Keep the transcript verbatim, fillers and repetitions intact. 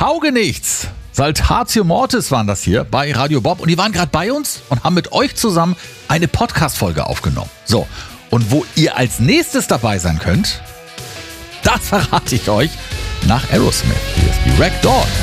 Taugenichts. Saltatio Mortis waren das hier bei Radio Bob und die waren gerade bei uns und haben mit euch zusammen eine Podcast-Folge aufgenommen. So, und wo ihr als nächstes dabei sein könnt, das verrate ich euch nach Aerosmith. Hier ist die Ragdoll.